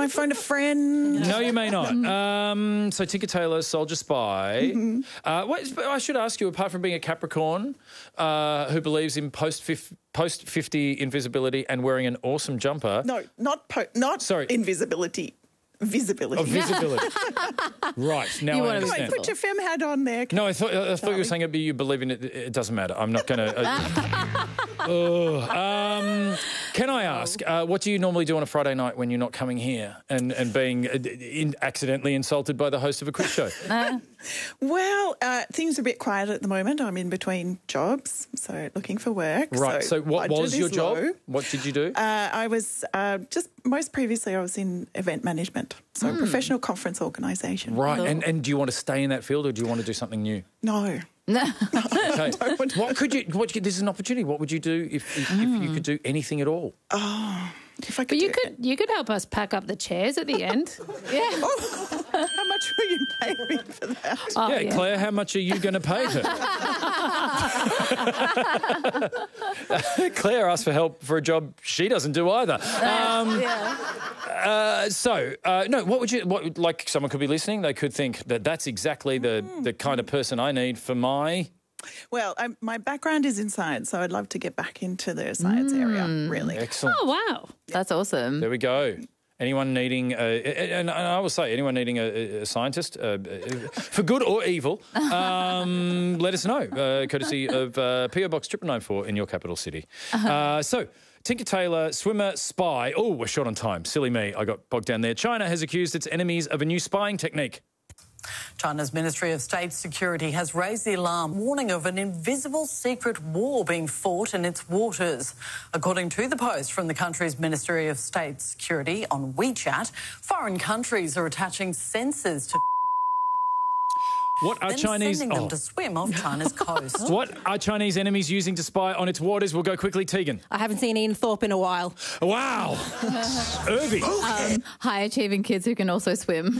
might find a friend. No, you may not. So Tinker Tailor, Soldier Spy. I should ask you, apart from being a Capricorn who believes in post-50 invisibility and wearing an awesome jumper. No, not invisibility. Visibility. Oh, visibility. Right, now I understand. Put your femme hat on there. No, I thought you were saying you believe in it. It doesn't matter. I'm not going to... can I ask, what do you normally do on a Friday night when you're not coming here and being accidentally insulted by the host of a quiz show? Well, things are a bit quiet at the moment. I'm in between jobs, so looking for work. Right, so what was your job? Low. What did you do? I was most previously I was in event management, so a professional conference organisation. Right, and do you want to stay in that field or do you want to do something new? No. Okay. This is an opportunity. What would you do if you could do anything at all? Oh, if I could. But you could help us pack up the chairs at the end. Yeah. Oh, how much will you pay me for that? Oh, yeah, Claire, how much are you going to pay her? Claire asked for help for a job she doesn't do either. What would you... like, someone could be listening, they could think that that's exactly the kind of person I need for my... Well, my background is in science, so I'd love to get back into the science area, really. Excellent. Oh, wow. That's awesome. There we go. Anyone needing, and I will say, anyone needing a scientist, for good or evil, let us know, courtesy of PO Box 9994 in your capital city. So, Tinker Tailor, swimmer, spy. Oh, we're short on time. Silly me. I got bogged down there. China has accused its enemies of a new spying technique. China's Ministry of State Security has raised the alarm, warning of an invisible secret war being fought in its waters. According to the Post from the country's Ministry of State Security on WeChat, foreign countries are attaching sensors to What are Chinese... sending them to swim off China's coast. What are Chinese enemies using to spy on its waters? We'll go quickly. Tegan. I haven't seen Ian Thorpe in a while. Wow. Irvy. High-achieving kids who can also swim.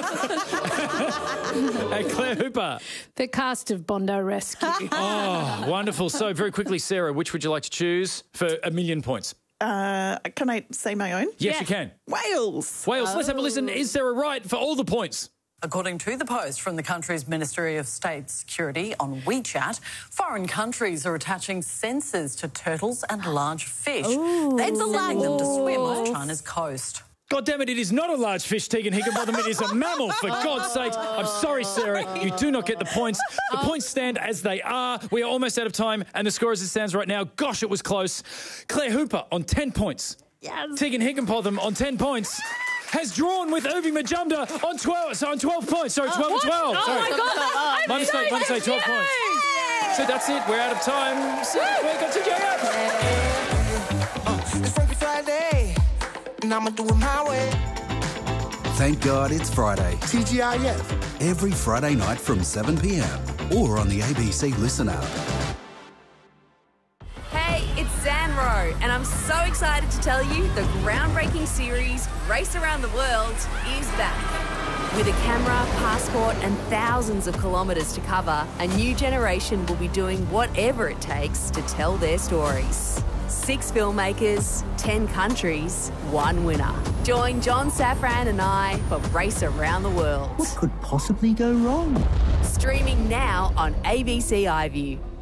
Hey, Claire Hooper. The cast of Bondi Rescue. Oh, wonderful. So, very quickly, Sarah, which would you like to choose for 1,000,000 points? Can I say my own? Yes, you can. Wales. Wales. Let's have a listen. Is there a right for all the points? According to the Post from the country's Ministry of State Security on WeChat, foreign countries are attaching sensors to turtles and large fish. Then sending them to swim off China's coast. God damn it, it is not a large fish, Tegan Higginbotham. It is a mammal, for God's sake. I'm sorry, Sarah. You do not get the points. The points stand as they are. We are almost out of time, and the score as it stands right now, gosh, it was close. Claire Hooper on 10 points. Yes. Tegan Higginbotham on 10 points. Has drawn with Irving Majumdar on 12 points. Sorry, 12 and 12. Oh, Sorry. my God. My mistake, 12 points. So that's it. We're out of time. See you next week on TJF. It's Frankie Friday, and I'ma do it my way. Thank God it's Friday. TGIF. Every Friday night from 7 p.m. or on the ABC Listen app. Hey, it's Zanro, and I'm so excited to tell you the groundbreaking series Race Around the World is back. With a camera, passport and thousands of kilometres to cover, a new generation will be doing whatever it takes to tell their stories. 6 filmmakers, 10 countries, 1 winner. Join John Safran and I for Race Around the World. What could possibly go wrong? Streaming now on ABC iView.